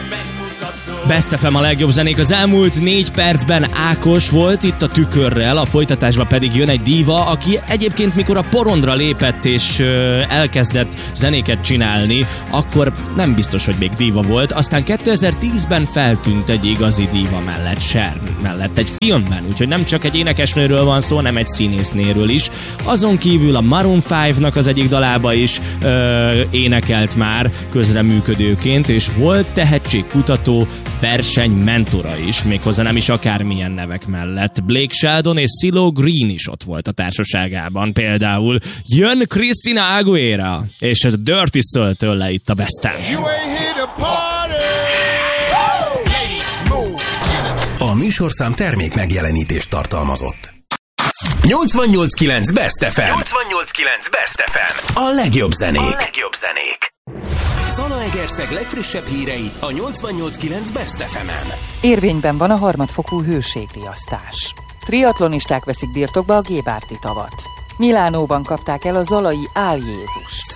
Best FM a legjobb zenék. Az elmúlt 4 percben Ákos volt itt a Tükörrel, a folytatásban pedig jön egy díva, aki egyébként mikor a porondra lépett és elkezdett zenéket csinálni, akkor nem biztos, hogy még díva volt. Aztán 2010-ben feltűnt egy igazi díva mellett, Cher mellett egy filmben, úgyhogy nem csak egy énekesnőről van szó, nem egy színésznőről is. Azon kívül a Maroon 5-nak az egyik dalába is énekelt már közreműködőként, és volt tehetségkutató versenymentora is, méghozzá nem is akármilyen nevek mellett. Blake Shelton és CeeLo Green is ott volt a társaságában. Például jön Christina Aguilera, és a Dirty Soul tőle itt a Besten. A műsorszám termék megjelenítést tartalmazott. 88.9 Best FM. 88.9 Best FM. A legjobb zenék. Zalaegerszeg legfrissebb hírei a 88.9 Best FM-en. Érvényben van a harmadfokú hőségriasztás. Triatlonisták veszik birtokba a Gébárti tavat. Milánóban kapták el a zalai Áljézust.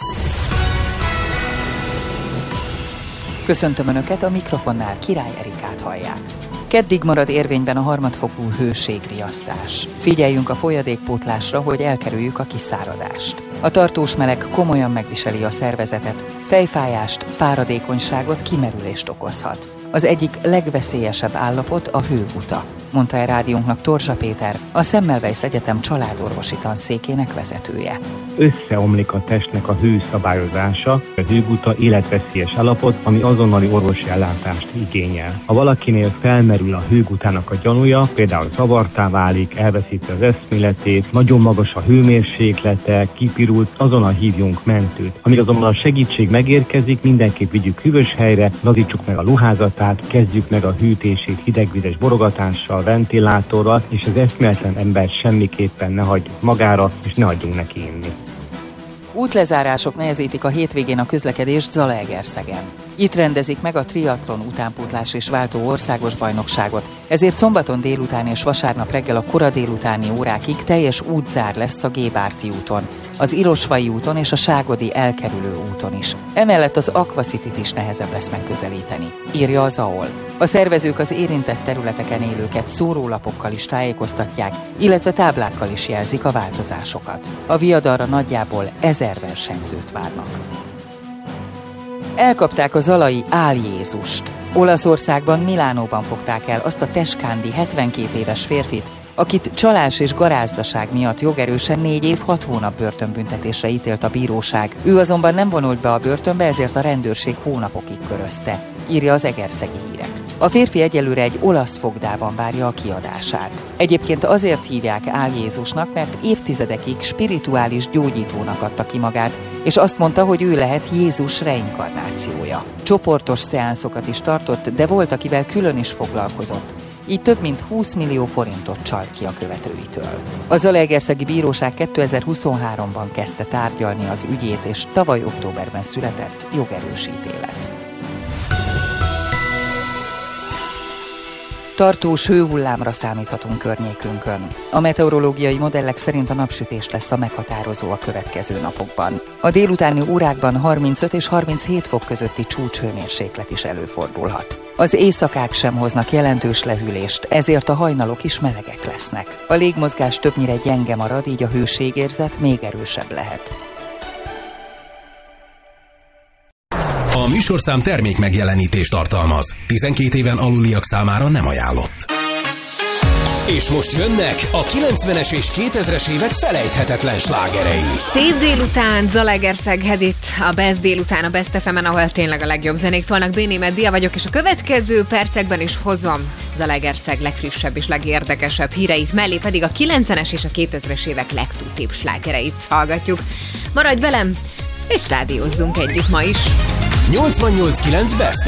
Köszöntöm Önöket, a mikrofonnál Király Erikát hallják. Keddig marad érvényben a harmadfokú hőségriasztás. Figyeljünk a folyadékpótlásra, hogy elkerüljük a kiszáradást. A tartós meleg komolyan megviseli a szervezetet, fejfájást, fáradékonyságot, kimerülést okozhat. Az egyik legveszélyesebb állapot a hőguta, mondta el rádiónknak Torzsa Péter, a Semmelweis Egyetem családorvosi tanszékének vezetője. Összeomlik a testnek a hőszabályozása, a hőguta életveszélyes állapot, ami azonnali orvosi ellátást igényel. Ha valakinél felmerül a hőgutának a gyanúja, például zavartá válik, elveszíti az eszméletét, nagyon magas a hőmérséklete, kipirult, azonnal hívjunk mentőt. Amíg azonban a segítség megérkezik, mindenképp vigyük hűvös helyre, lazítsuk meg a ruházatát, kezdjük meg a hűtését hidegvizes borogatással, ventilátorral, és az eszméletlen ember semmiképpen ne hagyjuk magára, és ne hagyjunk neki inni. Útlezárások nehezítik a hétvégén a közlekedést Zalaegerszegen. Itt rendezik meg a triatlon utánpótlás és váltó országos bajnokságot, ezért szombaton délután és vasárnap reggel a kora délutáni órákig teljes útzár lesz a Gébárti úton, az Irosvai úton és a Ságodi elkerülő úton is. Emellett az Aquacityt is nehezebb lesz megközelíteni, írja az AOL. A szervezők az érintett területeken élőket szórólapokkal is tájékoztatják, illetve táblákkal is jelzik a változásokat. A viadalra nagyjából 1000 versenyzőt várnak. Elkapták a zalai Áljézust. Olaszországban, Milánóban fogták el azt a Teskándi 72 éves férfit, akit csalás és garázdaság miatt jogerősen 4 év 6 hónap börtönbüntetésre ítélt a bíróság. Ő azonban nem vonult be a börtönbe, ezért a rendőrség hónapokig körözte, írja az Egerszegi Hírek. A férfi egyelőre egy olasz fogdában várja a kiadását. Egyébként azért hívják Áljézusnak, mert évtizedekig spirituális gyógyítónak adta ki magát, és azt mondta, hogy ő lehet Jézus reinkarnációja. Csoportos szeánszokat is tartott, de volt, akivel külön is foglalkozott. Így több mint 20 millió forintot csalt ki a követőitől. A Zalaegerszegi Bíróság 2023-ban kezdte tárgyalni az ügyét, és tavaly októberben született jogerős ítélet. Tartós hőhullámra számíthatunk környékünkön. A meteorológiai modellek szerint a napsütés lesz a meghatározó a következő napokban. A délutáni órákban 35 és 37 fok közötti csúcshőmérséklet is előfordulhat. Az éjszakák sem hoznak jelentős lehűlést, ezért a hajnalok is melegek lesznek. A légmozgás többnyire gyenge marad, így a hőségérzet még erősebb lehet. A műsorszám termék megjelenítést tartalmaz. 12 éven aluliak számára nem ajánlott. És most jönnek a 90-es és 2000-es évek felejthetetlen slágerei. Szép délután Zalaegerszeghez itt a Best délután a Best FM-en, ahol tényleg a legjobb zenék szólnak. Bénémet Dia vagyok, és a következő percekben is hozom Zalaegerszeg legfrissebb és legérdekesebb híreit, mellé pedig a 90-es és a 2000-es évek legtutibb slágereit hallgatjuk. Maradj velem, és rádiózzunk együtt ma is. 88.9 Best